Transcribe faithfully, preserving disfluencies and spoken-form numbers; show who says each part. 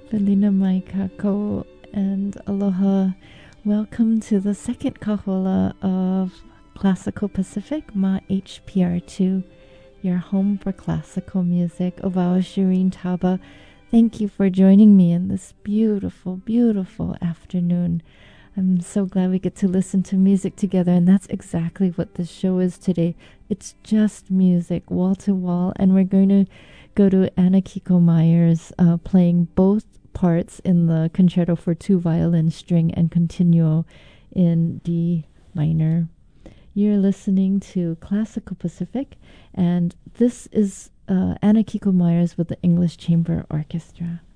Speaker 1: Felina mai kako and aloha. Welcome to the second kahola of Classical Pacific, Ma H P R two, your home for classical music. Ovawa Shireen Taba, thank you for joining me in this beautiful, beautiful afternoon. I'm so glad we get to listen to music together, and that's exactly what this show is today. It's just music, wall to wall, and we're going to go to Anna Kiko Myers uh, playing both parts in the Concerto for Two Violin, String, and Continuo in D minor. You're listening to Classical Pacific, and this is uh, Anna Kiko Myers with the English Chamber Orchestra.